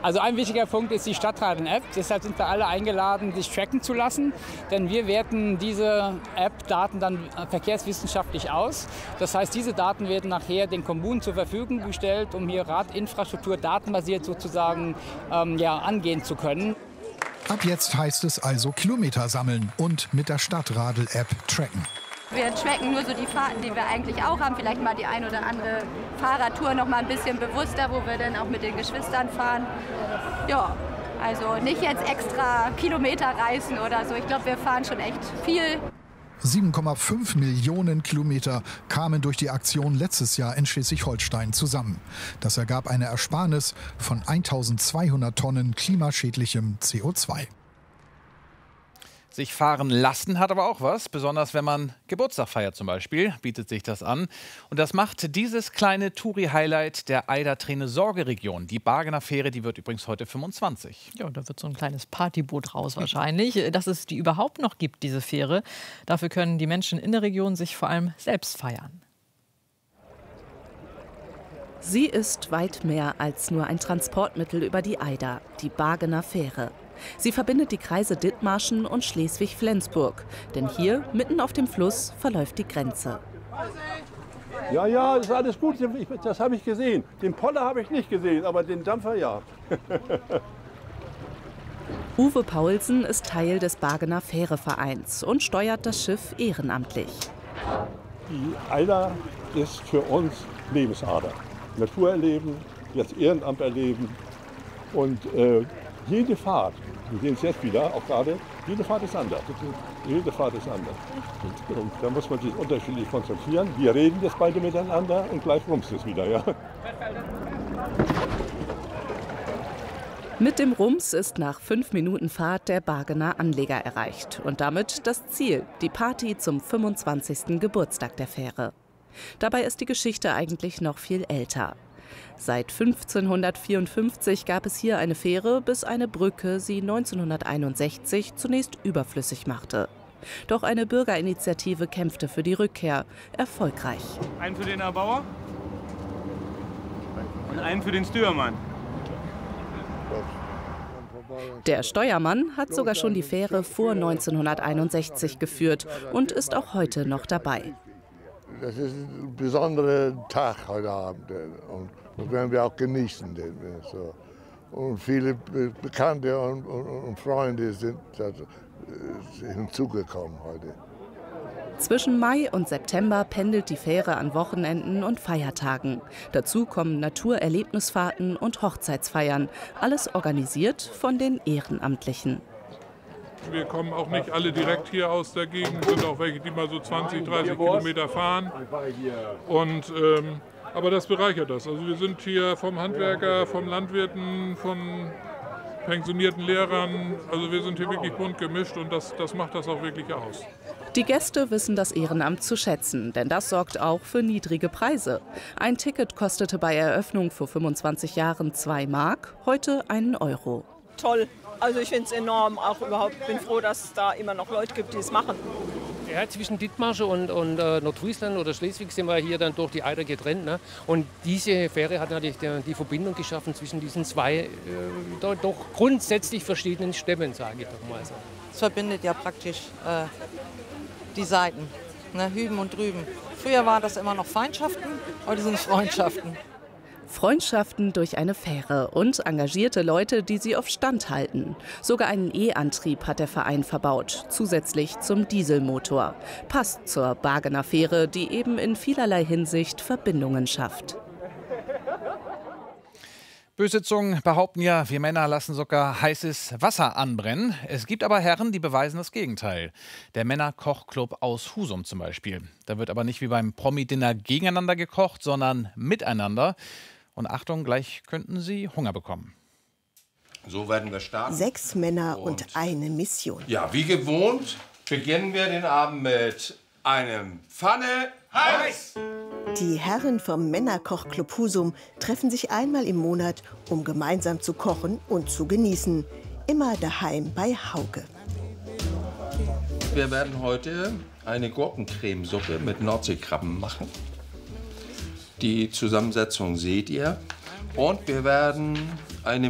Also ein wichtiger Punkt ist die Stadtradeln-App. Deshalb sind wir alle eingeladen, sich tracken zu lassen. Denn wir werten diese App-Daten dann verkehrswissenschaftlich aus. Das heißt, diese Daten werden nachher den Kommunen zur Verfügung gestellt, um hier Radinfrastruktur datenbasiert sozusagen angehen zu können. Ab jetzt heißt es also Kilometer sammeln und mit der Stadtradel-App tracken. Wir tracken nur so die Fahrten, die wir eigentlich auch haben. Vielleicht mal die ein oder andere Fahrradtour noch mal ein bisschen bewusster, wo wir dann auch mit den Geschwistern fahren. Ja, also nicht jetzt extra Kilometer reisen oder so. Ich glaube, wir fahren schon echt viel. 7,5 Millionen Kilometer kamen durch die Aktion letztes Jahr in Schleswig-Holstein zusammen. Das ergab eine Ersparnis von 1200 Tonnen klimaschädlichem CO2. Sich fahren lassen hat aber auch was, besonders wenn man Geburtstag feiert zum Beispiel, bietet sich das an. Und das macht dieses kleine Touri-Highlight der Eider-Treene-Sorge-Region. Die Bargener Fähre, die wird übrigens heute 25. Ja, da wird so ein kleines Partyboot raus wahrscheinlich. Dass es die überhaupt noch gibt, diese Fähre, dafür können die Menschen in der Region sich vor allem selbst feiern. Sie ist weit mehr als nur ein Transportmittel über die Eider, die Bargener Fähre. Sie verbindet die Kreise Dithmarschen und Schleswig-Flensburg. Denn hier, mitten auf dem Fluss, verläuft die Grenze. Ja, ist alles gut, das habe ich gesehen. Den Poller habe ich nicht gesehen, aber den Dampfer ja. Uwe Paulsen ist Teil des Bargener Fährevereins und steuert das Schiff ehrenamtlich. Die Eider ist für uns Lebensader. Natur erleben, das Ehrenamt erleben und jede Fahrt, wir sehen es jetzt wieder, auch gerade, jede Fahrt ist anders. Jede Fahrt ist anders. Und da muss man sich unterschiedlich konzentrieren. Wir reden jetzt beide miteinander und gleich rumst es wieder. Ja. Mit dem Rums ist nach 5 Minuten Fahrt der Bargener Anleger erreicht. Und damit das Ziel, die Party zum 25. Geburtstag der Fähre. Dabei ist die Geschichte eigentlich noch viel älter. Seit 1554 gab es hier eine Fähre, bis eine Brücke sie 1961 zunächst überflüssig machte. Doch eine Bürgerinitiative kämpfte für die Rückkehr, erfolgreich. Einen für den Erbauer und einen für den Steuermann. Der Steuermann hat sogar schon die Fähre vor 1961 geführt und ist auch heute noch dabei. Das ist ein besonderer Tag heute Abend und das werden wir auch genießen. Und viele Bekannte und Freunde sind hinzugekommen heute. Zwischen Mai und September pendelt die Fähre an Wochenenden und Feiertagen. Dazu kommen Naturerlebnisfahrten und Hochzeitsfeiern. Alles organisiert von den Ehrenamtlichen. Wir kommen auch nicht alle direkt hier aus der Gegend, sind auch welche, die mal so 20, 30 Kilometer fahren. Und, aber das bereichert das. Also wir sind hier vom Handwerker, vom Landwirten, von pensionierten Lehrern. Also wir sind hier wirklich bunt gemischt und das macht das auch wirklich aus. Die Gäste wissen das Ehrenamt zu schätzen, denn das sorgt auch für niedrige Preise. Ein Ticket kostete bei Eröffnung vor 25 Jahren 2 Mark, heute 1 Euro. Toll. Also ich finde es enorm, auch überhaupt bin froh, dass es da immer noch Leute gibt, die es machen. Ja, zwischen Dithmarschen und Nordfriesland oder Schleswig sind wir hier dann durch die Eider getrennt. Ne? Und diese Fähre hat natürlich die Verbindung geschaffen zwischen diesen zwei doch grundsätzlich verschiedenen Stämmen, sage ich doch mal so. Es verbindet ja praktisch die Seiten, ne? Hüben und drüben. Früher war das immer noch Feindschaften, heute sind es Freundschaften. Freundschaften durch eine Fähre und engagierte Leute, die sie auf Stand halten. Sogar einen E-Antrieb hat der Verein verbaut, zusätzlich zum Dieselmotor. Passt zur Bargener Fähre, die eben in vielerlei Hinsicht Verbindungen schafft. Böse Zungen behaupten ja, wir Männer lassen sogar heißes Wasser anbrennen. Es gibt aber Herren, die beweisen das Gegenteil. Der Männerkochclub aus Husum zum Beispiel. Da wird aber nicht wie beim Promi-Dinner gegeneinander gekocht, sondern miteinander. Und Achtung, gleich könnten Sie Hunger bekommen. So werden wir starten. 6 Männer und eine Mission. Ja, wie gewohnt beginnen wir den Abend mit einem Pfanne heiß. Die Herren vom Männerkochclub Husum treffen sich einmal im Monat, um gemeinsam zu kochen und zu genießen. Immer daheim bei Hauke. Wir werden heute eine Gurkencremesuppe mit Nordseekrabben machen. Die Zusammensetzung seht ihr. Und wir werden eine